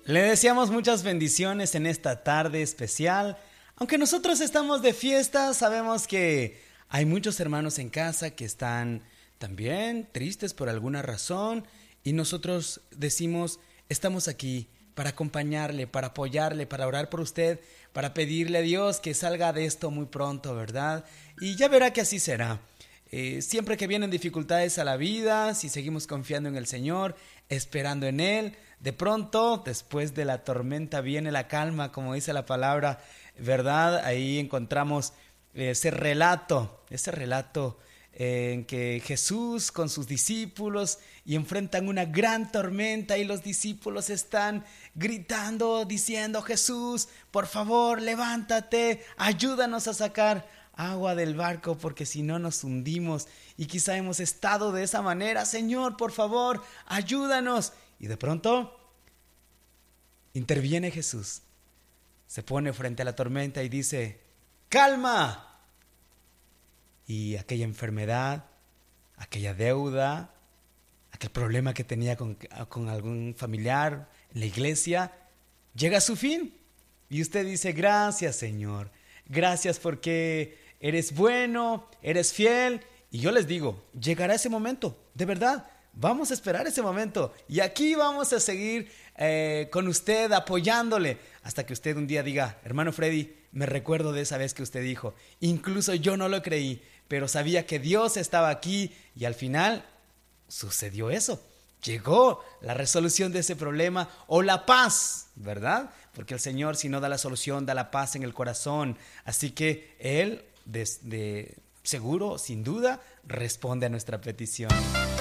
Le deseamos muchas bendiciones en esta tarde especial. Aunque nosotros estamos de fiesta, sabemos que hay muchos hermanos en casa que están también tristes por alguna razón y nosotros decimos, estamos aquí para acompañarle, para apoyarle, para orar por usted, para pedirle a Dios que salga de esto muy pronto, ¿verdad? Y ya verá que así será. Siempre que vienen dificultades a la vida, si seguimos confiando en el Señor, esperando en Él, de pronto, después de la tormenta viene la calma, como dice la palabra, ¿verdad? Ahí encontramos ese relato en que Jesús con sus discípulos y enfrentan una gran tormenta y los discípulos están gritando, diciendo, Jesús, por favor, levántate, ayúdanos a sacar agua del barco porque si no nos hundimos. Y quizá hemos estado de esa manera, Señor, por favor, ayúdanos. Y de pronto interviene Jesús, se pone frente a la tormenta y dice, ¡calma! Y aquella enfermedad, aquella deuda, aquel problema que tenía con algún familiar en la iglesia, llega a su fin. Y usted dice, gracias Señor, gracias porque eres bueno, eres fiel. Y yo les digo, llegará ese momento, de verdad, vamos a esperar ese momento. Y aquí vamos a seguir con usted, apoyándole, hasta que usted un día diga, hermano Freddy, me recuerdo de esa vez que usted dijo, incluso yo no lo creí, pero sabía que Dios estaba aquí y al final sucedió eso. Llegó la resolución de ese problema o la paz, ¿verdad? Porque el Señor, si no da la solución, da la paz en el corazón. Así que Él, seguro, sin duda, responde a nuestra petición.